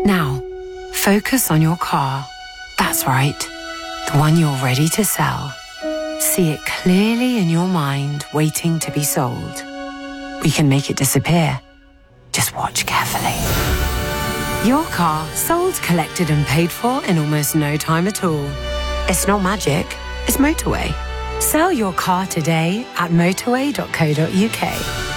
Now, focus on your car. That's right, the one you're ready to sell. See it clearly in your mind, waiting to be sold. We can make it disappear. Just watch carefully. Your car sold, collected and paid for in almost no time at all. It's not magic, it's Motorway. Sell your car today at motorway.co.uk.